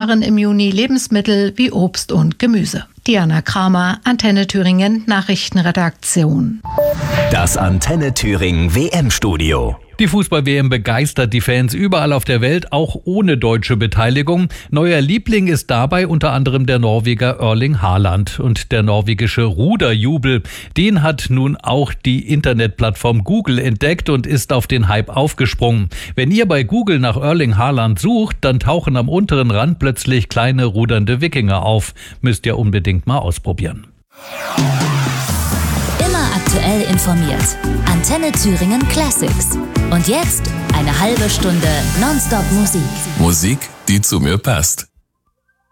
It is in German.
waren im Juni Lebensmittel wie Obst und Gemüse. Diana Kramer, Antenne Thüringen Nachrichtenredaktion. Das Antenne Thüringen WM-Studio. Die Fußball-WM begeistert die Fans überall auf der Welt, auch ohne deutsche Beteiligung. Neuer Liebling ist dabei unter anderem der Norweger Erling Haaland und der norwegische Ruderjubel. Den hat nun auch die Internetplattform Google entdeckt und ist auf den Hype aufgesprungen. Wenn ihr bei Google nach Erling Haaland sucht, dann tauchen am unteren Rand plötzlich kleine rudernde Wikinger auf. Müsst ihr unbedingt mal ausprobieren. Immer aktuell informiert. Antenne Thüringen Classics. Und jetzt eine halbe Stunde Nonstop Musik. Musik, die zu mir passt.